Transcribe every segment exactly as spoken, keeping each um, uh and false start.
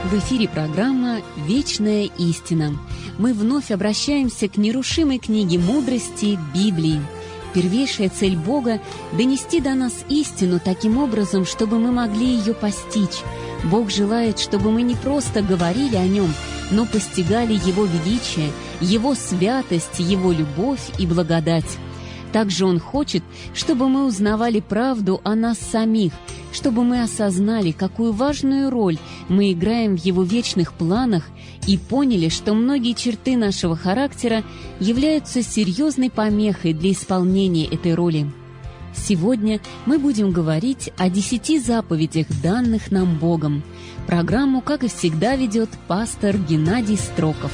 В эфире программа «Вечная истина». Мы вновь обращаемся к нерушимой книге мудрости Библии. Первейшая цель Бога — донести до нас истину таким образом, чтобы мы могли ее постичь. Бог желает, чтобы мы не просто говорили о Нем, но постигали Его величие, Его святость, Его любовь и благодать. Также Он хочет, чтобы мы узнавали правду о нас самих, чтобы мы осознали, какую важную роль мы играем в Его вечных планах и поняли, что многие черты нашего характера являются серьезной помехой для исполнения этой роли. Сегодня мы будем говорить о десяти заповедях, данных нам Богом. Программу, как и всегда, ведет пастор Геннадий Строков.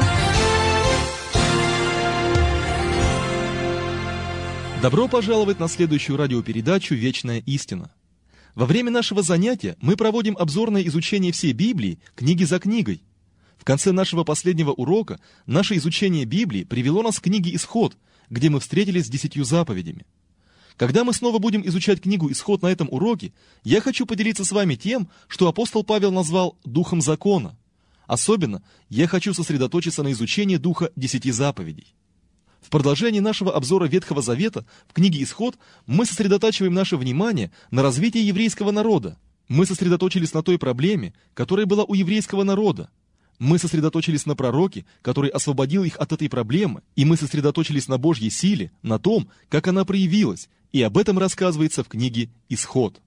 Добро пожаловать на следующую радиопередачу «Вечная истина». Во время нашего занятия мы проводим обзорное изучение всей Библии, книги за книгой. В конце нашего последнего урока наше изучение Библии привело нас к книге «Исход», где мы встретились с десятью заповедями. Когда мы снова будем изучать книгу «Исход» на этом уроке, я хочу поделиться с вами тем, что апостол Павел назвал «духом закона». Особенно я хочу сосредоточиться на изучении духа десяти заповедей. В продолжении нашего обзора Ветхого Завета в книге «Исход» мы сосредотачиваем наше внимание на развитии еврейского народа. Мы сосредоточились на той проблеме, которая была у еврейского народа. Мы сосредоточились на пророке, который освободил их от этой проблемы, и мы сосредоточились на Божьей силе, на том, как она проявилась, и об этом рассказывается в книге «Исход».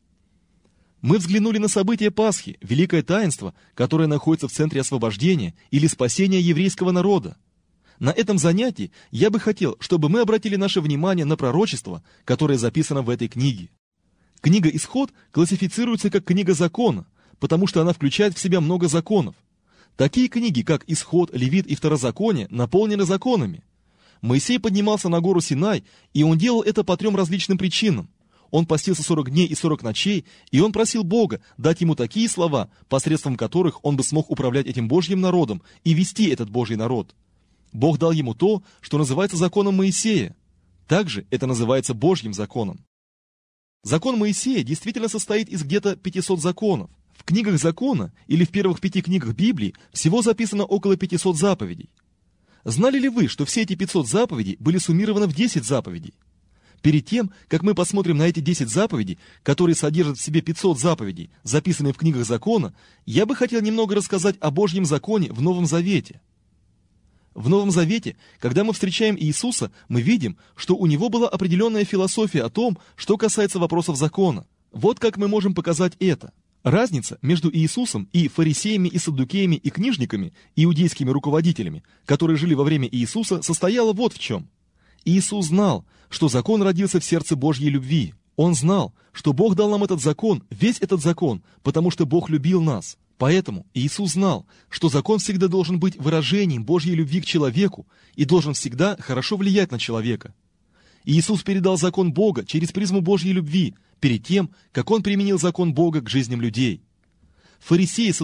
Мы взглянули на события Пасхи, великое таинство, которое находится в центре освобождения или спасения еврейского народа. На этом занятии я бы хотел, чтобы мы обратили наше внимание на пророчество, которое записано в этой книге. Книга «Исход» классифицируется как книга закона, потому что она включает в себя много законов. Такие книги, как «Исход», «Левит» и «Второзаконие», наполнены законами. Моисей поднимался на гору Синай, и он делал это по трем различным причинам. Он постился сорок дней и сорок ночей, и он просил Бога дать ему такие слова, посредством которых он бы смог управлять этим Божьим народом и вести этот Божий народ. Бог дал ему то, что называется законом Моисея. Также это называется Божьим законом. Закон Моисея действительно состоит из где-то пятисот законов. В книгах закона или в первых пяти книгах Библии всего записано около пятисот заповедей. Знали ли вы, что все эти пятьсот заповедей были суммированы в десять заповедей? Перед тем, как мы посмотрим на эти десять заповедей, которые содержат в себе пятьсот заповедей, записанные в книгах закона, я бы хотел немного рассказать о Божьем законе в Новом Завете. В Новом Завете, когда мы встречаем Иисуса, мы видим, что у него была определенная философия о том, что касается вопросов закона. Вот как мы можем показать это. Разница между Иисусом и фарисеями и саддукеями и книжниками, иудейскими руководителями, которые жили во время Иисуса, состояла вот в чем. Иисус знал, что закон родился в сердце Божьей любви. Он знал, что Бог дал нам этот закон, весь этот закон, потому что Бог любил нас. Поэтому Иисус знал, что закон всегда должен быть выражением Божьей любви к человеку и должен всегда хорошо влиять на человека. Иисус передал закон Бога через призму Божьей любви, перед тем, как Он применил закон Бога к жизням людей. Фарисеи,